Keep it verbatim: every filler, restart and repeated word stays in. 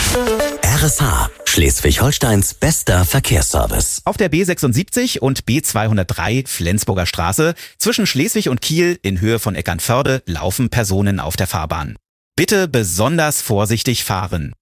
R S H, Schleswig-Holsteins bester Verkehrsservice. Auf der B sechsundsiebzig und B zweihundertdrei Flensburger Straße zwischen Schleswig und Kiel in Höhe von Eckernförde laufen Personen auf der Fahrbahn. Bitte besonders vorsichtig fahren.